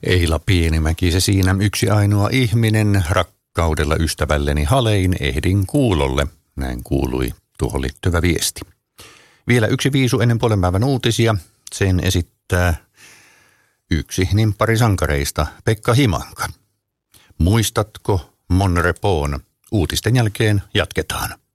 Eila Pienimäki se siinä yksi ainoa ihminen, rakkaudella ystävälleni halein ehdin kuulolle. Näin kuului tuohon liittyvä viesti. Vielä yksi viisu ennen puolenpäivän uutisia. Sen esittää yksi nimpparisankareista, Pekka Himanka. Muistatko Mon Repoon? Uutisten jälkeen jatketaan.